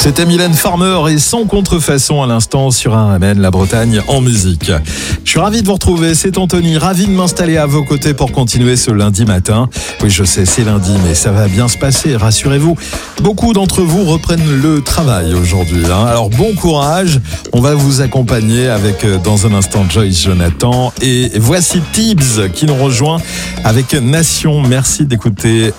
C'était Mylène Farmer et son contrefaçon à l'instant sur RMN, la Bretagne en musique. Je suis ravi de vous retrouver, c'est Anthony, ravi de m'installer à vos côtés pour continuer ce lundi matin. Oui, je sais, c'est lundi, mais ça va bien se passer, rassurez-vous. Beaucoup d'entre vous reprennent le travail aujourd'hui. Alors bon courage, on va vous accompagner avec dans un instant Joyce Jonathan et voici Tibbs qui nous rejoint avec Nation. Merci d'écouter